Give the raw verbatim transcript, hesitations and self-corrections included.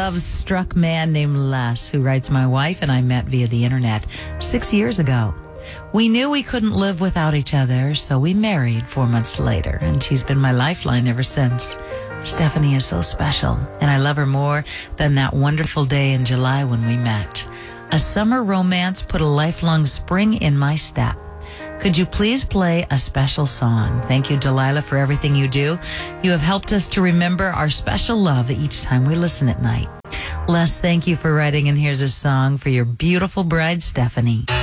love-struck man named Les, who writes, my wife and I met via the internet six years ago. We knew we couldn't live without each other, so we married four months later, and she's been my lifeline ever since. Stephanie is so special, and I love her more than that wonderful day in July when we met. A summer romance put a lifelong spring in my step. Could you please play a special song? Thank you, Delilah, for everything you do. You have helped us to remember our special love each time we listen at night. Les, thank you for writing, and here's a song for your beautiful bride, Stephanie.